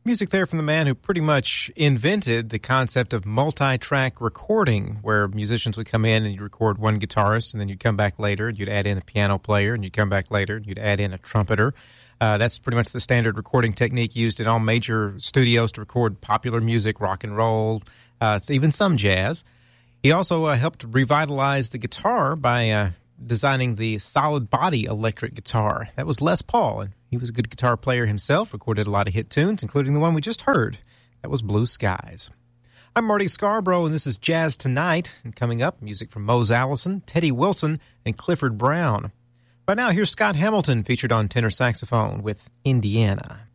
Music there from the man who pretty much invented the concept of multi-track recording, where musicians would come in and you'd record one guitarist, and then you'd come back later, and you'd add in a piano player, and you'd come back later, and you'd add in a trumpeter. That's pretty much the standard recording technique used in all major studios to record popular music, rock and roll, even some jazz. He also helped revitalize the guitar by designing the solid body electric guitar. That was Les Paul, and he was a good guitar player himself, recorded a lot of hit tunes, including the one we just heard. That was Blue Skies. I'm Marty Scarborough, and this is Jazz Tonight. And coming up, music from Mose Allison, Teddy Wilson, and Clifford Brown. By now, here's Scott Hamilton featured on tenor saxophone with Indiana.